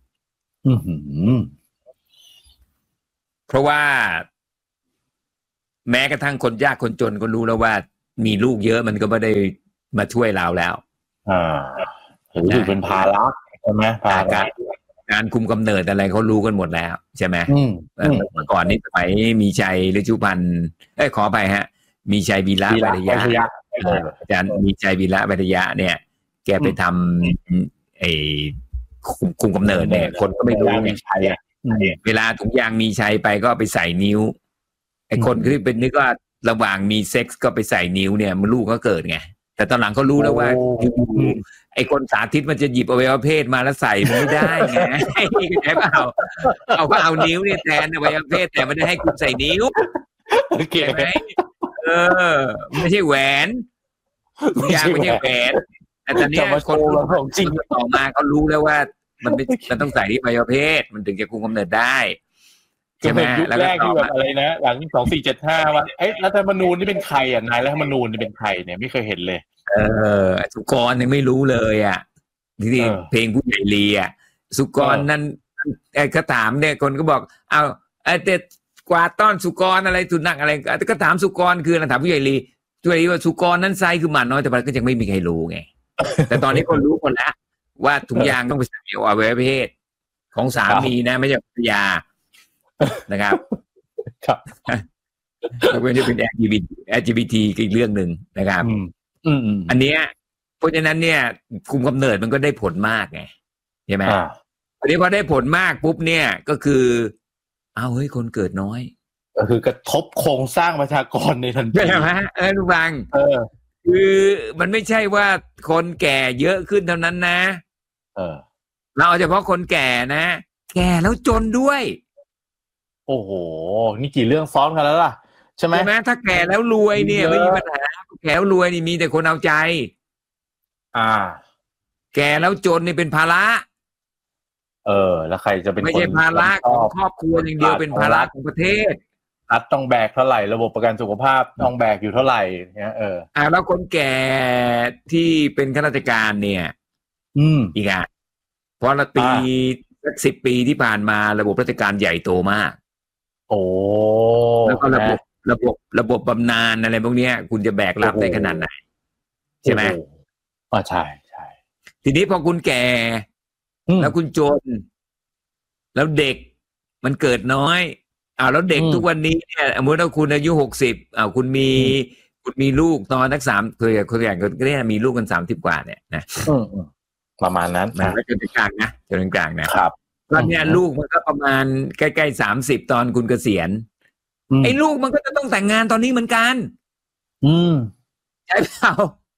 เพราะว่าแม้กระทั่งคนยากคนจนก็รู้แล้วว่ามีลูกเยอะมันก็ไม่ได้มาช่วยเราแล้วอ่าถือเป็นภาระใช่ไหมภาระการคุมกำเนิดอะไรเขารู้กันหมดแล้วใช่ไหมเมื่อก่อนนี้สมัยมีชัยฤชุพันธ์เอ้ยขอไปฮะมีชัยวีระวิทยาอาจารย์มีชัยวีระวิทยาเนี่ยแกไปทำไอ้คุมกำเนิดเนี่ยคนก็ไม่รู้ไงเวลาถุงยางมีชัยไปก็ไปใส่นิ้วไอ้คนที่เป็นนึกว่าระหว่างมีเซ็กส์ก็ไปใส่นิ้วเนี่ยมันลูกก็เกิดไงแต่ตอนหลังเขารู้แล้วว่าไอ้คนสาธิตมันจะหยิบอวัยวะเพศมาแล้วใส่มันไม่ได้ไงใช่เปล่าเอาก็เอานิ้วเนี่ยแทนอวัยวะเพศแต่ไม่ได้ให้คุณใส่นิ้วเก็บไหมเออไม่ใช่แหวนยางไม่ใช่แหวนแต่ตอนนี้คนของจริงต่อมาเขารู้แล้วว่ามันไม่มันต้องใส่ที่อวัยวะเพศมันถึงจะคุมกำเนิดได้ใช่ไหมแล้วแรกที่แบบอะไรนะหลังสองสี่เจ็ดห้าว่าเอ๊ะรัฐธรรมนูญนี่เป็นใครอ่ะนายรัฐธรรมนูญนี่เป็นใครเนี่ยไม่เคยเห็นเลยเออสุกรยังไม่รู้เลยอ่ะที่เพลงผู้ใหญ่ลีอ่ะสุกรนั่นไอ้ก็ถามเนี่ยคนก็บอกเอาไอ้เด็ดกวาดต้อนสุกรอะไรสุนัขอะไรก็ถามสุกรคือถามผู้ใหญ่ลีผู้ใหญ่ลีว่าสุกรนั้นไซคือหมาน้อยแต่มันก็ยังไม่มีใครรู้ไงแต่ตอนนี้คนรู้คนแล้วว่าถุงยางต้องไปใส่อวัยวะเพศของสามีนะไม่ใช่ภรรยานะครับครับแล้วก็จะเป็น แอล จี บี ที อีกเรื่องหนึ่งนะครับอันเนี้ยเพราะฉะนั้นเนี่ยคุมกำเนิดมันก็ได้ผลมากไงใช่ไหมอันนี้พอได้ผลมากปุ๊บเนี่ยก็คือเอาเฮ้ยคนเกิดน้อยก็คือกระทบโครงสร้างประชากรในทันทีใช่ไหมเออทุกฟังเออคือมันไม่ใช่ว่าคนแก่เยอะขึ้นเท่านั้นนะเออเราเอาเฉพาะคนแก่นะแก่แล้วจนด้วยโอ้โหนี่กี่เรื่องซ้อนกันแล้วล่ะใช่ไหมใช่ไหมถ้าแก่แล้วรวยเนี่ยไม่มีปัญหาแก่แล้วรวยนี่มีแต่คนเอาใจอ่าแก่แล้วจนนี่เป็นภาระเออแล้วใครจะเป็นไม่ใช่ภาระของครอบครัวอย่างเดียวเป็นภาระของประเทศรัฐต้องแบกเท่าไหร่ระบบประกันสุขภาพต้องแบกอยู่เท่าไหร่เนี่ยเอออ่าแล้วคนแก่ที่เป็นข้าราชการเนี่ยอืมอีกอ่ะเพราะละปีสักสิบปีที่ผ่านมาระบบราชการใหญ่โตมากโอ้แล้วก็ระบบระบบระบบบำนาญอะไรพวกนี้คุณจะแบกรับได้ขนาดไหนใช่ไหมอ๋อใช่ใช่ทีนี้พอคุณแก่แล้วคุณจนแล้วเด็กมันเกิดน้อยอ้าวแล้วเด็กทุกวันนี้เนี่ยสมมติว่าคุณอายุหกสิบอ้าวคุณมีคุณมีลูกตอนนักสามเคยคนอย่างก็ได้มีลูกกันสามสิบกว่าเนี่ยนะประมาณนั้นนะจนเป็นกลางนะจนเป็นกลางนะครับตอนเนี้ยลูกมันก็ประมาณใกล้ๆสามสิบตอนคุณเกษียณไอ้ลูกมันก็จะต้องแต่งงานตอนนี้เหมือนกันอืมใช่เปล่า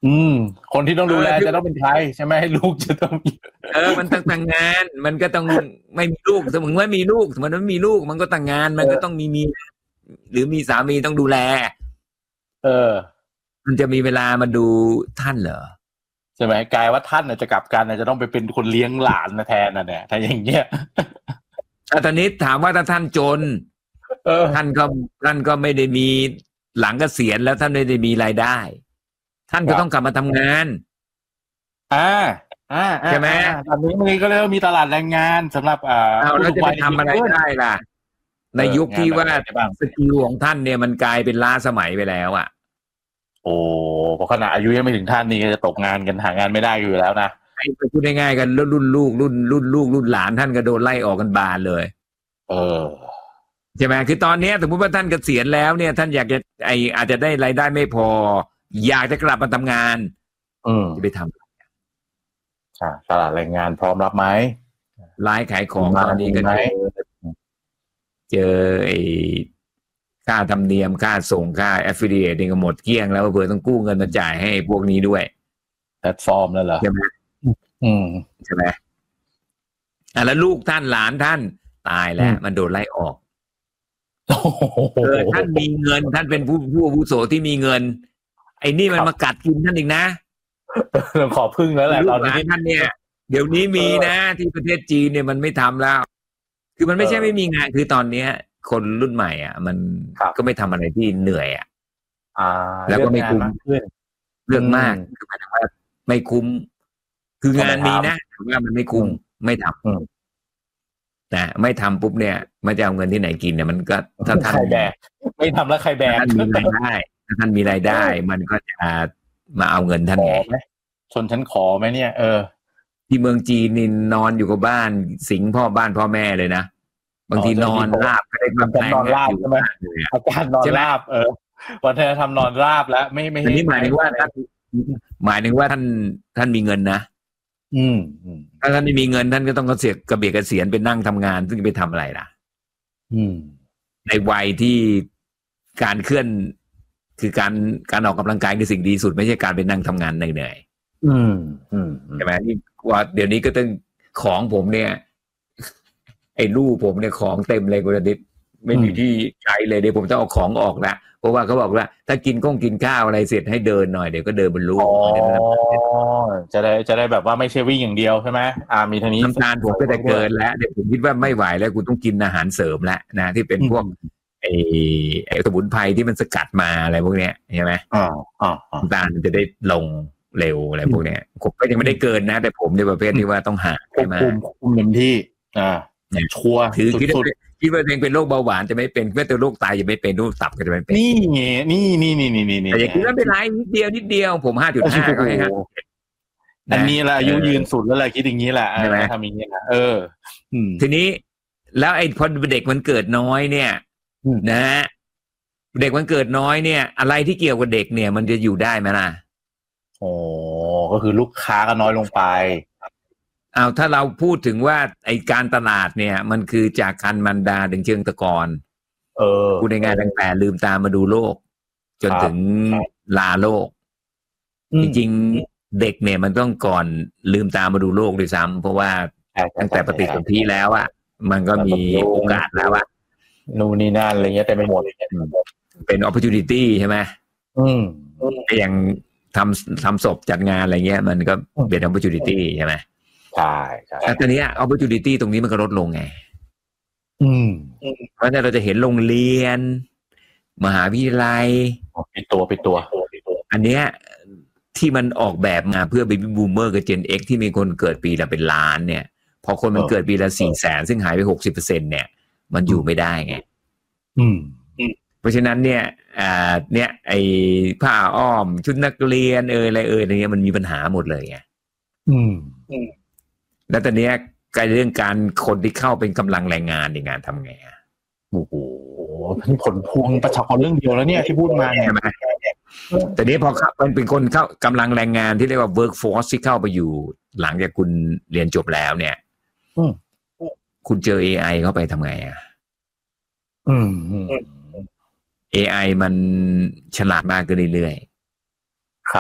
อืมคนที่ต้องดูแลจะต้องเป็นใครใช่ไหมให้ลูกจะต้องเออมันต้องแต่งงานมันก็ต้องไม่มีลูกสมมติว่ามีลูกสมมติว่ามีลูกมันก็แต่งงานมันก็ต้องมีมีหรือมีสามีต้องดูแลเออมันจะมีเวลามาดูท่านเหรอใช่ไหมกลายว่าท่านจะกลับกันจะต้องไปเป็นคนเลี้ยงหลานแทนน่ะเนี่ยถ้าอย่างเงี้ยตอนนี้ถามว่าถ้าท่านจนท่านก็ท่านก็ไม่ได้มีหลังเกษียณแล้วท่านไม่ได้มีรายได้ท่านก็ต้องกลับมาทำงานอ่าอ่าใช่ไหมตอนนี้มันก็เริ่มมีตลาดแรงงานสำหรับอ่าเอาแล้วจะไปทำอะไรได้ล่ะในยุคที่ว่าสกิลของท่านเนี่ยมันกลายเป็นล้าสมัยไปแล้วอ่ะโอ้เพราะขณะอายุยังไม่ถึงท่านนี้จะตกงานกันหางานไม่ได้อยู่แล้วนะไอ้พูดง่ายๆกันรุ่นลูกรุ่นรุ่นลูกรุ่นหลานท่านก็โดนไล่ออกกันบานเลยเออใช่ไหมคือตอนนี้สมมติว่าท่านเกษียณแล้วเนี่ยท่านอยากจะไออาจจะได้รายได้ไม่พออยากจะกลับมาทำงานอืมจะไปทำอ่าตลาดแรงงานพร้อมรับไหมร้านขายของตอนนี้ก็เจอเจอไอ้ค่าธรรมเนียมค่าส่งค่า affiliate นี่ก็หมดเกลี้ยงแล้วเผื่อต้องกู้เงินมาจ่ายให้พวกนี้ด้วยแพลตฟอร์มแล้วเหรอใช่ไหมอืมใช่ไหมอ่ะแล้วลูกท่านหลานท่านตายแล้วมันโดนไล่ออกเออท่านมีเงินท่านเป็นผู้ผู้อาวุโสที่มีเงินไอ้นี่มันมากัดกินท่านอีกนะขอพึ่งแล้วแหละตอนนี้ท่านเนี่ยเดี๋ยวนี้มีนะที่ประเทศจีนเนี่ยมันไม่ทำแล้วคือมันไม่ใช่ไม่มีงานคือตอนเนี้ยคนรุ่นใหม่อ่ะมันก็ไม่ทำอะไรที่เหนื่อยอ่ะแล้วก็ไม่คุ้มเรื่องมากคือหมายถึงว่าไม่คุ้มคืองานมีนะแต่ว่ามันไม่คุ้มไม่ทำนะไม่ทำปุ๊บเนี่ยมันจะเอาเงินที่ไหนกินเนี่ยมันก็ถ้าท่านแบกไม่ทำแล้วใครแบกท่านมีรายได้ถ้าท่านมีรายได้มันก็จะมาเอาเงินท่านไงชนชั้นขอไหมเนี่ยเออที่เมืองจีนนี่นอนอยู่กับบ้านสิงพ่อบ้านพ่อแม่เลยนะบางทีนอนราบก็ได้ความแรงนอนราบใช่ไหมอาการนอนราบเออวัฒนธรรมนอนราบแล้วไม่ไม่อันนี้หมายถึงว่าท่านหมายถึงว่าท่านท่านมีเงินนะอืมถ้าท่านไม่มีเงินท่านก็ต้องเสียกระเบียดกระเสียนไปนั่งทำงานซึ่งไปทำอะไรล่ะอืมในวัยที่การเคลื่อนคือการการออกกำลังกายคือสิ่งดีสุดไม่ใช่การไปนั่งทำงานเหนื่อยๆอืมอืมใช่ไหมนี่ว่าเดี๋ยวนี้ก็ต้องของผมเนี่ยไอ้ลูกผมเนี่ยของเต็มเลยกุลดิษฐ์ไม่มีที่ใช้เลยเดี๋ยวผมต้องเอาของออกละเพราะว่าเขาบอกว่าถ้ากินก้องกินข้าวอะไรเสร็จให้เดินหน่อยเดี๋ยวก็เดินบนลูกอ๋อจะได้จะได้แบบว่าไม่ใช่วิ่งอย่างเดียวใช่ไหมอ่ามีทีนี้น้ำตาลผมก็จะเกินแล้วเดี๋ยวผมคิดว่าไม่ไหวแล้วกูต้องกินอาหารเสริมแล้วนะที่เป็นพวกไอ้ไอ้สมุนไพรที่มันสกัดมาอะไรพวกเนี้ยใช่ไหมอ๋ออ๋อน้ำตาลมันจะได้ลงเร็วอะไรพวกเนี้ยผมก็ยังไม่ได้เกินนะแต่ผมในประเภทที่ว่าต้องหาควบคุมคุมเต็มที่อ่าชัวร์ถือคิดว่าคิดว่าเองเป็นโรคเบาหวานจะไม่เป็นแม้แต่โรคไตจะไม่เป็นโรคตับก็จะไม่เป็นนี่นี่นี่นี่นี่นี่แต่อย่างนี้ไม่เป็นไรนิดเดียวนิดเดียวผมห้าจุดห้าก็ให้ครับอันนี้แหละอายุยืนสุดแล้วแหละคิดอย่างนี้แหละใช่ไหมทำอย่างนี้นะเออทีนี้แล้วไอ้พอเด็กมันเกิดน้อยเนี่ยนะเด็กมันเกิดน้อยเนี่ยอะไรที่เกี่ยวกับเด็กเนี่ยมันจะอยู่ได้ไหมล่ะโอ้ก็คือลูกค้าก็น้อยลงไปเอาถ้าเราพูดถึงว่าไอ้การตลาดเนี่ยมันคือจากคันมันดาถึงเชิงตะกอนเออพูดง่ายๆตั้งแต่ลืมตามาดูโลกจนถึงลาโลกจริงๆเด็กเนี่ยมันต้องก่อนลืมตามาดูโลกด้วยซ้ำเพราะว่าตั้งแต่ปฏิสนธิแล้วอ่ะมันก็มีโอกาสแล้วอ่ะนู่นนี่นั่นอะไรเงี้ยแต่ไม่หมดเป็น opportunity ใช่ไหมอืมอย่างทำทำศพจัดงานอะไรเงี้ยมันก็เป็น opportunity ใช่ไหมใช่ใช่แต่ตอนนี้ opportunity ตรงนี้มันก็ลดลงไงอืมเพราะฉะนั้นเราจะเห็นโรงเรียนมหาวิทยาลัยเป็นตัวเป็นตัวอันเนี้ยที่มันออกแบบมาเพื่อ baby boomer กับ Gen X ที่มีคนเกิดปีละเป็นล้านเนี่ยพอคนมันเกิดปีละสี่แสนซึ่งหายไป หกสิบเปอร์เซ็นต์ เนี่ยมันอยู่ไม่ได้ไงอืมเพราะฉะนั้นเนี่ยอ่าเนี่ยไอ้ผ้าอ้อมชุดนักเรียนเอออะไรเอออะไรเงี้ยมันมีปัญหาหมดเลยไงอืมแล้วตอนนี้การเรื่องการคนที่เข้าเป็นกำลังแรงงานในงานทำไงอ่ะโอ้โหเป็นผลพวงประชากรเรื่องเดียวแล้วเนี่ยที่พูดมาใช่ไหมแต่นี้พอมันเป็นคนเข้ากำลังแรงงานที่เรียกว่า workforce ที่เข้าไปอยู่หลังจากคุณเรียนจบแล้วเนี่ยคุณเจอ เอ ไอ เข้าไปทำไงอ่ะอืมเอ ไอ มันฉลาดมากขึ้นเรื่อยๆครับ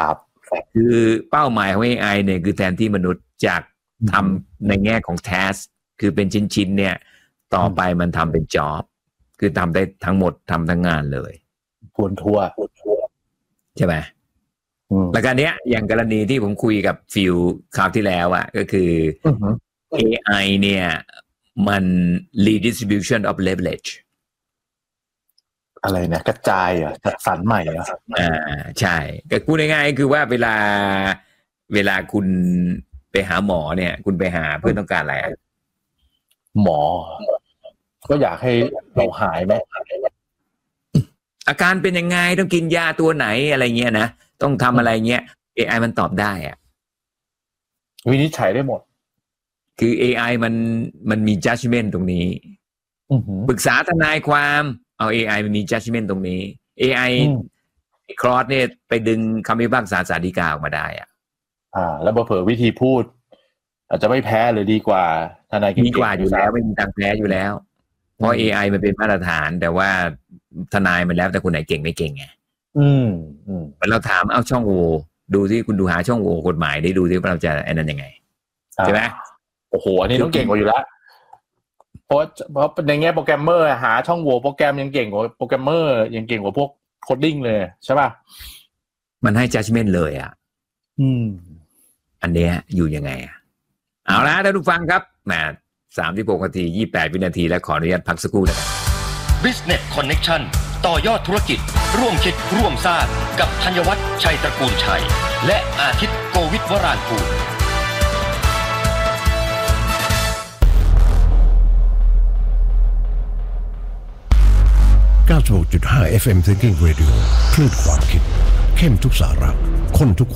คือเป้าหมายของ เอ ไอ เนี่ยคือแทนที่มนุษย์จากทำในแง่ของ task คือเป็นชิ้นๆเนี่ยต่อไปมันทำเป็น job คือทำได้ทั้งหมดทำทั้งงานเลยพวนทัวร์ใช่ไหมแล้วกันเนี้ยอย่างกรณีที่ผมคุยกับฟิลคราวที่แล้วอะก็คือ เอ ไอ เนี่ยมัน redistribution of leverage อะไรเนี่ยกระจายอ่ะจัดสรรใหม่อ่ะอ่าใช่ก็พูดง่ายๆคือว่าเวลาเวลาคุณไปหาหมอเนี่ยคุณไปหาเพื่อต้องการอะไรหมอก็อยากให้เราหายไหมอาการเป็นยังไงต้องกินยาตัวไหนอะไรเงี้ยนะต้องทำอะไรเงี้ย เอ ไอ มันตอบได้อะวินิจฉัยได้หมดคือ เอ ไอ มันมันมี judgment ตรงนี้ปรึกษาทนายความเอา เอ ไอ มันมี judgment ตรงนี้ เอ ไอ ครอสเนี่ยไปดึงคำพิพากษาศาลฎีกาออกมาได้อ่ะอ่าแล้วเผลอวิธีพูดอาจจะไม่แพ้หรือดีกว่าทนายดีกว่าอยู่แล้วไม่มีทางแพ้อยู่แล้วเพราะ เอ ไอ มันเป็นมาตรฐานแต่ว่าทนายมันแล้วแต่คนไหนเก่งไม่เก่งไงอืมอืมเราถามเอาช่องโหว่ดูที่คุณดูหาช่องโหว่กฎหมายได้ดูที่เราจะไอ้นั่นยังไงใช่ไหมโอ้โหอันนี้ต้องเก่งกว่าอยู่แล้วเพราะเพราะในแง่โปรแกรมเมอร์หาช่องโหว่โปรแกรมยังเก่งกว่าโปรแกรมเมอร์ยังเก่งกว่าพวกโคดดิ้งเลยใช่ป่ะมันให้ judgment เลยอ่ะอืมอันเนี้ยอยู่ยังไงอ่ะเอาละท่านผู้ฟังครับแหมสามสิบหกนาทียี่สิบแปดวินาทีแล้วขออนุญาตพักสักครู่นะครับ Business Connection ต่อยอดธุรกิจร่วมคิดร่วมสร้างกับธัญวัฒน์ชัยตระกูลชัยและอาทิตย์โกวิทวรางกูลเก้าสิบหกจุดห้า เอฟ เอ็ม Thinking Radio คลื่นความคิดเข้มทุกสาระข้นทุก